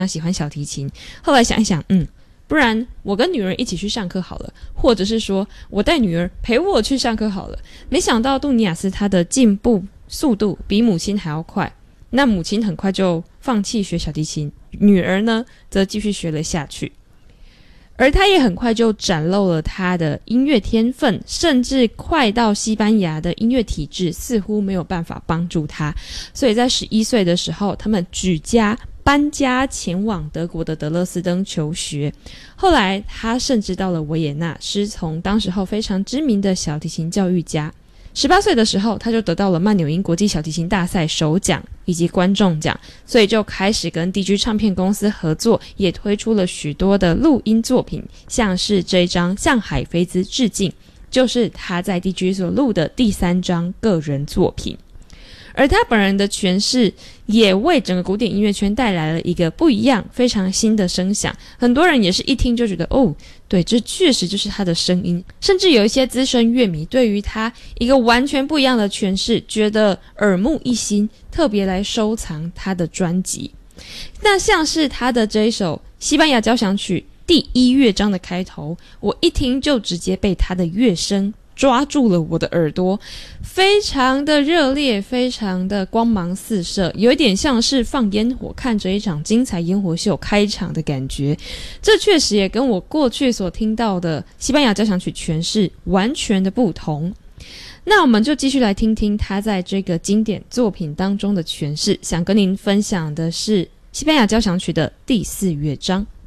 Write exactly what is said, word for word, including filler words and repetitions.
喜欢小提琴，后来想一想，嗯，不然我跟女儿一起去上课好了，或者是说我带女儿陪我去上课好了。没想到杜尼亚斯他的进步速度比母亲还要快，那母亲很快就放弃学小提琴，女儿呢则继续学了下去。而他也很快就展露了他的音乐天分，甚至快到西班牙的音乐体制似乎没有办法帮助他，所以在十一岁的时候，他们举家搬家前往德国的德勒斯登求学。后来他甚至到了维也纳，师从当时候非常知名的小提琴教育家。十八岁的时候，他就得到了曼纽因国际小提琴大赛首奖以及观众奖，所以就开始跟 D G 唱片公司合作，也推出了许多的录音作品，像是这一张向海菲兹致敬，就是他在 D G 所录的第三张个人作品。而他本人的诠释也为整个古典音乐圈带来了一个不一样非常新的声响，很多人也是一听就觉得，哦，对，这确实就是他的声音，甚至有一些资深乐迷对于他一个完全不一样的诠释觉得耳目一新，特别来收藏他的专辑。那像是他的这一首西班牙交响曲第一乐章的开头，我一听就直接被他的乐声抓住了我的耳朵，非常的热烈，非常的光芒四射，有一点像是放烟火看着一场精彩烟火秀开场的感觉。这确实也跟我过去所听到的西班牙交响曲诠释完全的不同。那我们就继续来听听他在这个经典作品当中的诠释，想跟您分享的是西班牙交响曲的第四乐章。